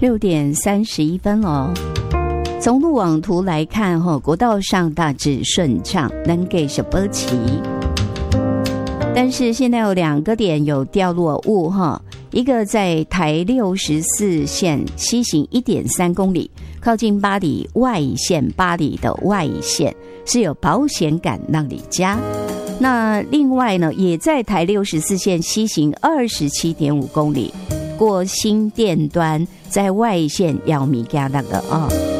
6点31分哦。从路网图来看，国道上大致顺畅，能给小波骑。但是现在有2个点有掉落物一个在台64线西行 1.3 公里，靠近八里外线，八里的外线是有保险杆让你加。那另外呢，也在台64线西行 27.5 公里，过新店端，在外线要米加那个